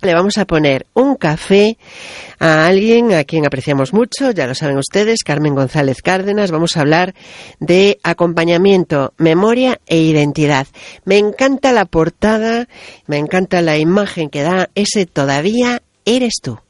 Le vamos a poner un café a alguien a quien apreciamos mucho, ya lo saben ustedes, Carmen González Cárdenas. Vamos a hablar de acompañamiento, memoria e identidad. Me encanta la portada, me encanta la imagen que da ese "Todavía eres tú".